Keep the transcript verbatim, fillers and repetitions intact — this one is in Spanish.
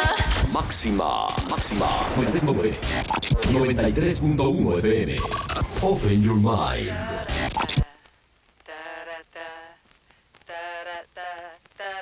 Máxima, máxima. noventa y tres punto uno F M. Open your mind.